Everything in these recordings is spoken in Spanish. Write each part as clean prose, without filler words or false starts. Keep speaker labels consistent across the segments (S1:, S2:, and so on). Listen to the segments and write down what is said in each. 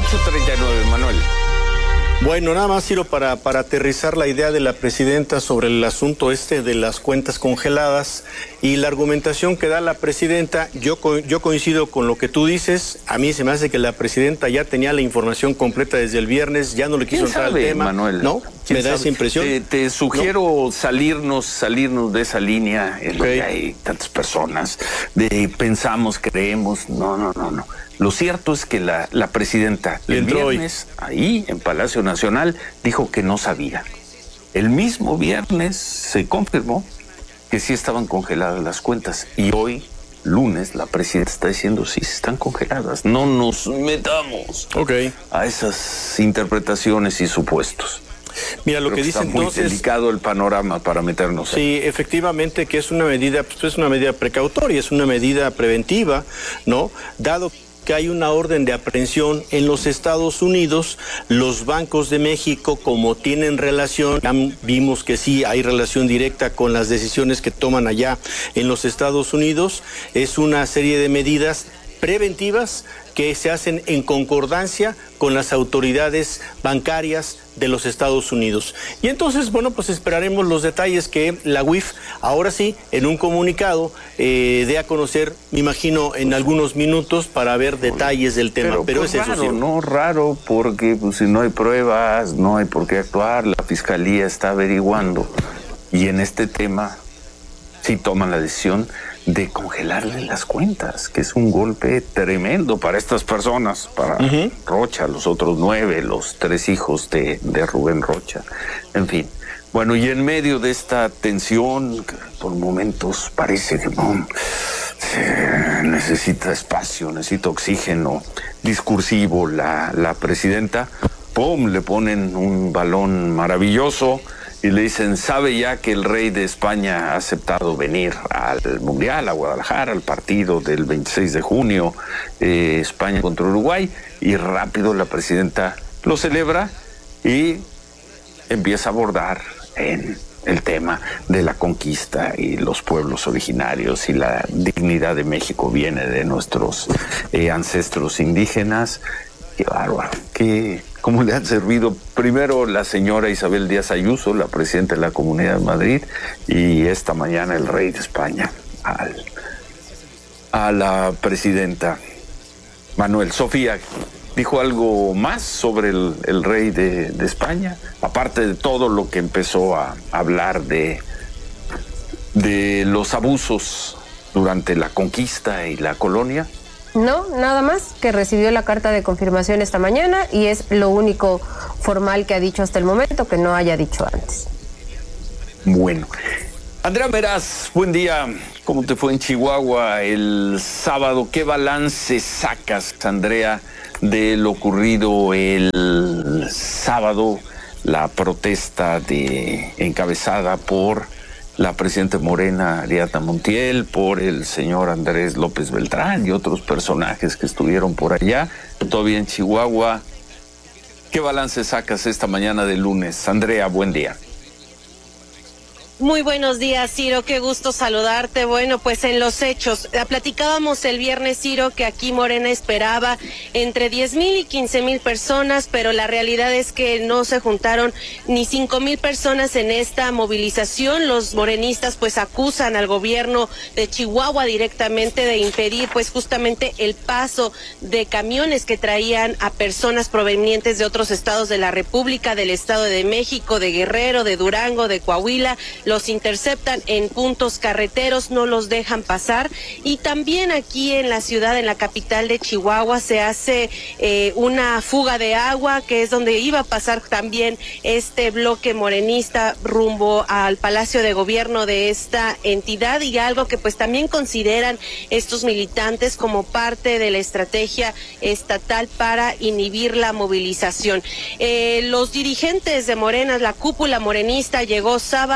S1: 8:39, Manuel.
S2: Bueno, nada más, Ciro, para aterrizar la idea de la presidenta sobre el asunto de las cuentas congeladas y la argumentación que da la presidenta, yo coincido con lo que tú dices. A mí se me hace que la presidenta ya tenía la información completa desde el viernes, ya no le quiso entrar al tema.
S1: Manuel?
S2: ¿No? ¿Me da esa impresión?
S1: Te sugiero salirnos de esa línea en la que hay tantas personas, pensamos, creemos, no. Lo cierto es que la presidenta el viernes ahí en Palacio Nacional dijo que no sabía. El mismo viernes se confirmó que sí estaban congeladas las cuentas y hoy, lunes, la presidenta está diciendo sí están congeladas. No nos metamos a esas interpretaciones y supuestos.
S2: Mira, lo que dice entonces...
S1: Está muy delicado el panorama para meternos ahí.
S2: Sí, efectivamente que es una medida, pues es una medida precautoria, es una medida preventiva, ¿no? Dado que hay una orden de aprehensión en los Estados Unidos, los bancos de México, como tienen relación, ya vimos que sí hay relación directa con las decisiones que toman allá en los Estados Unidos, es una serie de medidas preventivas que se hacen en concordancia con las autoridades bancarias de los Estados Unidos. Y entonces, bueno, pues esperaremos los detalles que la UIF, ahora sí, en un comunicado, dé a conocer, me imagino, en algunos minutos para ver detalles del tema. Pero
S1: pues
S2: es
S1: raro,
S2: eso, sí.
S1: No raro, porque pues, si no hay pruebas, no hay por qué actuar, la Fiscalía está averiguando. Y en este tema, sí toman la decisión de congelarle las cuentas, que es un golpe tremendo para estas personas, para Rocha, los otros 9, los 3 hijos de Rubén Rocha, en fin. Bueno, y en medio de esta tensión, que por momentos parece que necesita espacio, necesita oxígeno discursivo, la presidenta, ¡pum!, le ponen un balón maravilloso y le dicen, ¿sabe ya que el rey de España ha aceptado venir al Mundial, a Guadalajara, al partido del 26 de junio, España contra Uruguay? Y rápido la presidenta lo celebra y empieza a abordar en el tema de la conquista y los pueblos originarios y la dignidad de México viene de nuestros ancestros indígenas. Qué bárbaro, cómo le han servido primero la señora Isabel Díaz Ayuso, la presidenta de la Comunidad de Madrid, y esta mañana el rey de España a la presidenta. Manuel, Sofía, ¿dijo algo más sobre el rey de España? Aparte de todo lo que empezó a hablar de los abusos durante la conquista y la colonia.
S3: No, nada más, que recibió la carta de confirmación esta mañana y es lo único formal que ha dicho hasta el momento, que no haya dicho antes.
S1: Bueno. Andrea Meraz, buen día. ¿Cómo te fue en Chihuahua el sábado? ¿Qué balance sacas, Andrea, de lo ocurrido el sábado? La protesta encabezada por la presidenta Morena, Ariadna Montiel, por el señor Andrés López Beltrán y otros personajes que estuvieron por allá, todavía en Chihuahua. ¿Qué balance sacas esta mañana de lunes? Andrea, buen día.
S4: Muy buenos días, Ciro, qué gusto saludarte. Bueno, pues en los hechos, platicábamos el viernes, Ciro, que aquí Morena esperaba entre 10,000 y 15,000 personas, pero la realidad es que no se juntaron ni 5,000 personas en esta movilización. Los morenistas pues acusan al gobierno de Chihuahua directamente de impedir pues justamente el paso de camiones que traían a personas provenientes de otros estados de la República, del Estado de México, de Guerrero, de Durango, de Coahuila. Los interceptan en puntos carreteros, no los dejan pasar. Y también aquí en la ciudad, en la capital de Chihuahua, se hace una fuga de agua, que es donde iba a pasar también este bloque morenista rumbo al Palacio de Gobierno de esta entidad, y algo que pues también consideran estos militantes como parte de la estrategia estatal para inhibir la movilización. Los dirigentes de Morena, la cúpula morenista, llegó sábado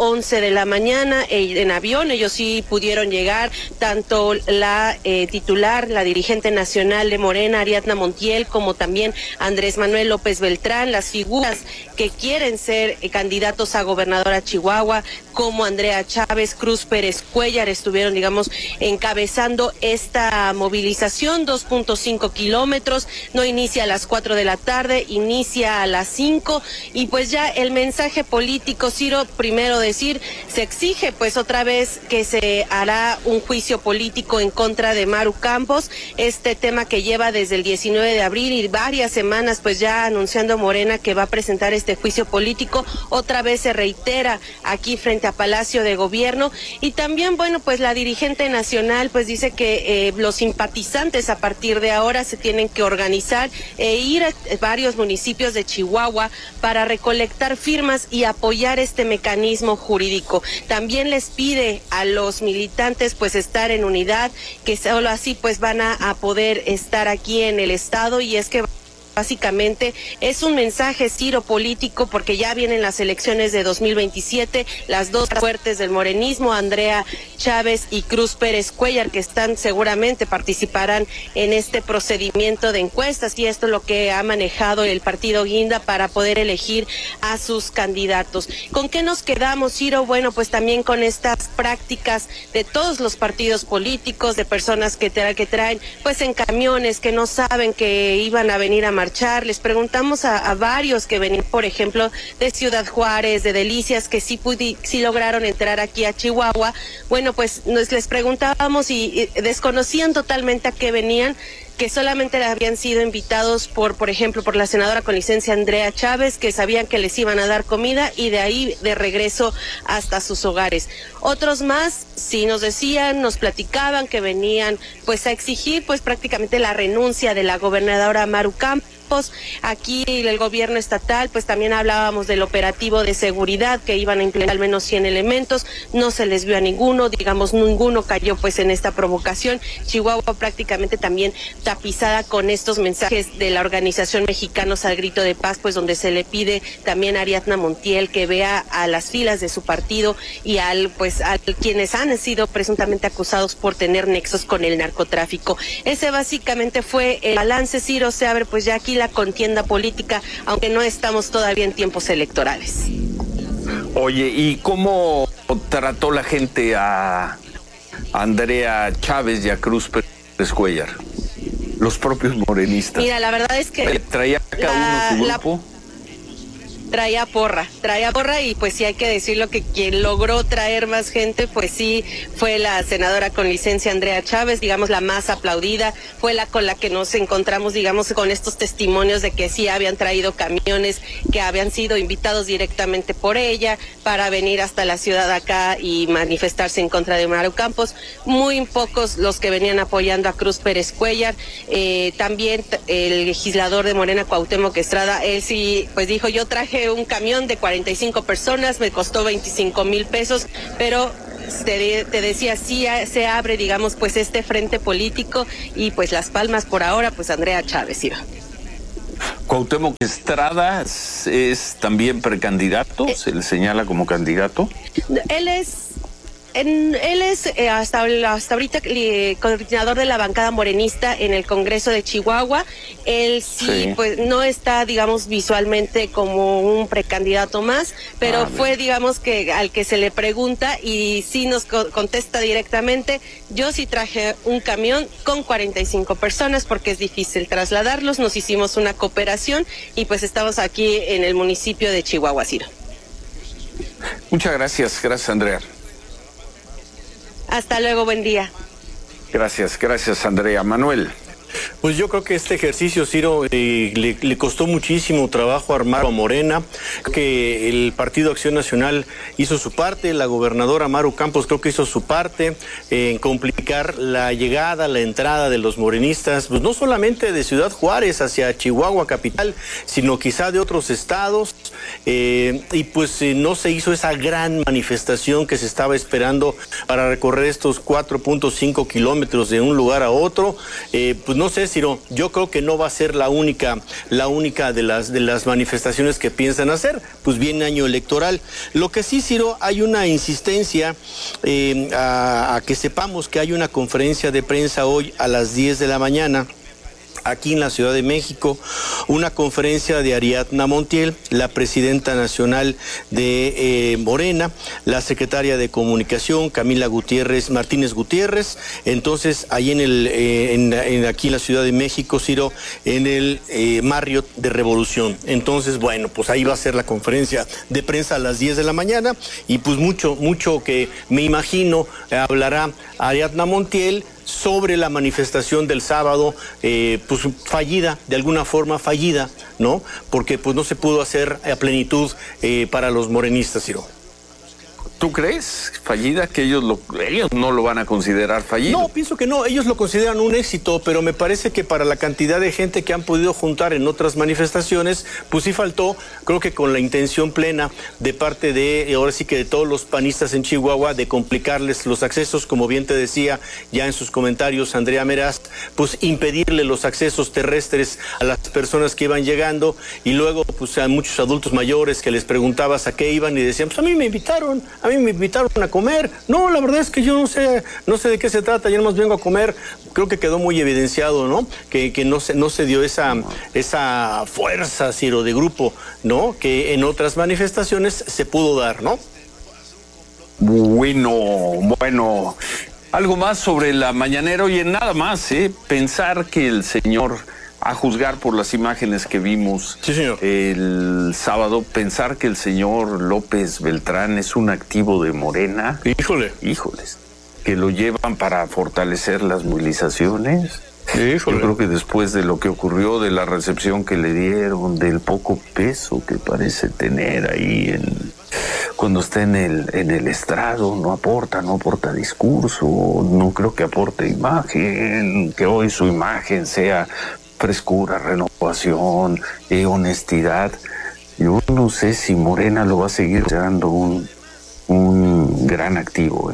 S4: 11 de la mañana en avión. Ellos sí pudieron llegar, tanto la titular, la dirigente nacional de Morena, Ariadna Montiel, como también Andrés Manuel López Beltrán, las figuras que quieren ser candidatos a gobernadora Chihuahua, como Andrea Chávez, Cruz Pérez Cuéllar, estuvieron, digamos, encabezando esta movilización, 2.5 kilómetros, no inicia a las 4 de la tarde, inicia a las 5, y pues ya el mensaje político, Ciro, primero decir, se exige pues otra vez que se hará un juicio político en contra de Maru Campos, este tema que lleva desde el 19 de abril y varias semanas pues ya anunciando Morena que va a presentar este juicio político, otra vez se reitera aquí frente a Palacio de Gobierno. Y también, bueno, pues la dirigente nacional pues dice que los simpatizantes a partir de ahora se tienen que organizar e ir a varios municipios de Chihuahua para recolectar firmas y apoyar este mecanismo jurídico. También les pide a los militantes pues estar en unidad, que solo así pues van a poder estar aquí en el estado, y es que básicamente es un mensaje, Ciro, político, porque ya vienen las elecciones de 2027, las dos fuertes del morenismo, Andrea Chávez y Cruz Pérez Cuéllar, que seguramente participarán en este procedimiento de encuestas, y esto es lo que ha manejado el partido Guinda para poder elegir a sus candidatos. ¿Con qué nos quedamos, Ciro? Bueno, pues también con estas prácticas de todos los partidos políticos, de personas que traen pues en camiones, que no saben que iban a venir a marchar. Les preguntamos a varios que venían, por ejemplo, de Ciudad Juárez, de Delicias, que sí lograron entrar aquí a Chihuahua. Bueno, pues les preguntábamos y desconocían totalmente a qué venían, que solamente habían sido invitados por ejemplo, por la senadora con licencia Andrea Chávez, que sabían que les iban a dar comida, y de ahí de regreso hasta sus hogares. Otros más sí nos decían, nos platicaban que venían pues a exigir pues prácticamente la renuncia de la gobernadora Maru Campos. Aquí el gobierno estatal, pues también hablábamos del operativo de seguridad, que iban a implementar al menos 100 elementos, no se les vio a ninguno, digamos, ninguno cayó pues en esta provocación. Chihuahua prácticamente también tapizada con estos mensajes de la organización Mexicanos al Grito de Paz, pues donde se le pide también a Ariadna Montiel que vea a las filas de su partido y a quienes han sido presuntamente acusados por tener nexos con el narcotráfico. Ese básicamente fue el balance, Ciro. Se abre pues ya aquí la contienda política, aunque no estamos todavía en tiempos electorales.
S1: Oye, ¿y cómo trató la gente a Andrea Chávez y a Cruz Pérez Cuéllar? Los propios morenistas.
S4: Mira, la verdad es que
S1: ¿traía cada uno su grupo?
S4: Traía porra, y pues sí hay que decirlo que quien logró traer más gente pues sí fue la senadora con licencia Andrea Chávez, digamos la más aplaudida, fue la con la que nos encontramos, digamos, con estos testimonios de que sí habían traído camiones que habían sido invitados directamente por ella para venir hasta la ciudad acá y manifestarse en contra de Maru Campos. Muy pocos los que venían apoyando a Cruz Pérez Cuéllar. También el legislador de Morena, Cuauhtémoc Estrada, él sí pues dijo, yo traje un camión de 45 personas, me costó 25,000 pesos, pero te decía, sí se abre, digamos, pues este frente político, y pues las palmas por ahora, pues Andrea Chávez iba.
S1: Cuauhtémoc Estrada es también precandidato, se le señala como candidato.
S4: Él es hasta ahorita coordinador de la bancada morenista en el Congreso de Chihuahua. Él sí, pues no está, digamos, visualmente como un precandidato más, pero fue, digamos, que al que se le pregunta y sí nos contesta directamente, yo sí traje un camión con 45 personas porque es difícil trasladarlos, nos hicimos una cooperación y pues estamos aquí en el municipio de Chihuahua, Ciro.
S1: Muchas gracias Andrea.
S4: Hasta luego, buen día.
S1: Gracias Andrea. Manuel.
S2: Pues yo creo que este ejercicio, Ciro, le costó muchísimo trabajo armar a Morena, que el Partido Acción Nacional hizo su parte, la gobernadora Maru Campos creo que hizo su parte en complicar la llegada, la entrada de los morenistas, pues no solamente de Ciudad Juárez hacia Chihuahua capital, sino quizá de otros estados, y pues no se hizo esa gran manifestación que se estaba esperando para recorrer estos 4.5 kilómetros de un lugar a otro. Pues no sé si Ciro, yo creo que no va a ser la única de las manifestaciones que piensan hacer, pues viene año electoral. Lo que sí, Ciro, hay una insistencia a que sepamos que hay una conferencia de prensa hoy a las 10 de la mañana. Aquí en la Ciudad de México, una conferencia de Ariadna Montiel, la presidenta nacional de Morena, la secretaria de Comunicación, Camila Martínez Gutiérrez. Entonces, ahí aquí en la Ciudad de México, Ciro, en el Marriott de Revolución. Entonces, bueno, pues ahí va a ser la conferencia de prensa a las 10 de la mañana y pues mucho que me imagino hablará Ariadna Montiel sobre la manifestación del sábado, pues fallida, de alguna forma fallida, ¿no? Porque pues no se pudo hacer a plenitud para los morenistas, Ciro.
S1: ¿Tú crees fallida que ellos no lo van a considerar fallido?
S2: No, pienso que no, ellos lo consideran un éxito, pero me parece que para la cantidad de gente que han podido juntar en otras manifestaciones, pues sí faltó, creo que con la intención plena de parte ahora sí que de todos los panistas en Chihuahua, de complicarles los accesos, como bien te decía ya en sus comentarios Andrea Meraz, pues impedirle los accesos terrestres a las personas que iban llegando, y luego pues a muchos adultos mayores que les preguntabas a qué iban y decían, pues a mí me invitaron a comer. No, la verdad es que yo no sé de qué se trata, yo nomás vengo a comer. Creo que quedó muy evidenciado, ¿no? Que no se dio esa fuerza, Ciro, de grupo, ¿no? Que en otras manifestaciones se pudo dar, ¿no?
S1: Bueno, algo más sobre la mañanera. Oye, nada más, pensar que el señor, a juzgar por las imágenes que vimos
S2: sí, señor,
S1: el sábado, pensar que el señor López Beltrán es un activo de Morena. Híjoles, que lo llevan para fortalecer las movilizaciones. Yo creo que después de lo que ocurrió, de la recepción que le dieron, del poco peso que parece tener ahí cuando está en el estrado, no aporta discurso, no creo que aporte imagen, que hoy su imagen sea frescura, renovación, honestidad. Yo no sé si Morena lo va a seguir dando un gran activo,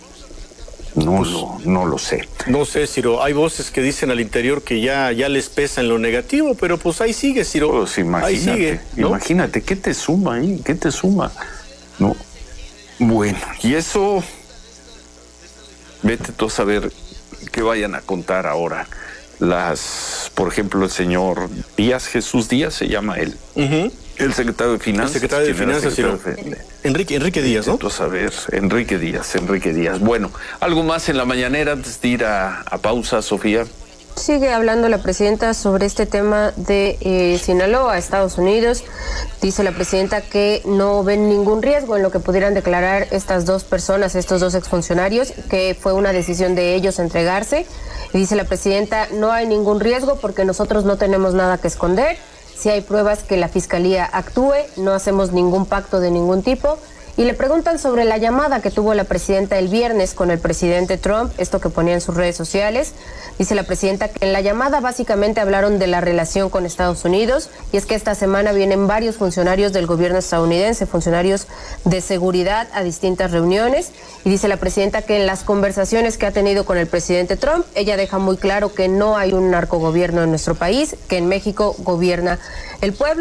S1: No lo sé.
S2: No sé, Ciro, hay voces que dicen al interior que ya les pesa en lo negativo, pero pues ahí sigue, Ciro.
S1: Pues imagínate,
S2: ahí sigue, ¿no?
S1: Imagínate, ¿qué te suma ahí? ¿Qué te suma? No. Bueno, y eso, vete tú a saber qué vayan a contar ahora por ejemplo, el señor Jesús Díaz se llama él. El secretario de Finanzas.
S2: El secretario de Finanzas, Ciro. Enrique Díaz, ¿no?
S1: A saber, Enrique Díaz. Bueno, algo más en la mañanera antes de ir a pausa, Sofía.
S3: Sigue hablando la presidenta sobre este tema de Sinaloa, Estados Unidos. Dice la presidenta que no ven ningún riesgo en lo que pudieran declarar estas dos personas, estos dos exfuncionarios, que fue una decisión de ellos entregarse. Y dice la presidenta, no hay ningún riesgo porque nosotros no tenemos nada que esconder. Si hay pruebas que la fiscalía actúe, no hacemos ningún pacto de ningún tipo. Y le preguntan sobre la llamada que tuvo la presidenta el viernes con el presidente Trump, esto que ponía en sus redes sociales. Dice la presidenta que en la llamada básicamente hablaron de la relación con Estados Unidos, y es que esta semana vienen varios funcionarios del gobierno estadounidense, funcionarios de seguridad, a distintas reuniones. Y dice la presidenta que en las conversaciones que ha tenido con el presidente Trump, ella deja muy claro que no hay un narcogobierno en nuestro país, que en México gobierna el pueblo.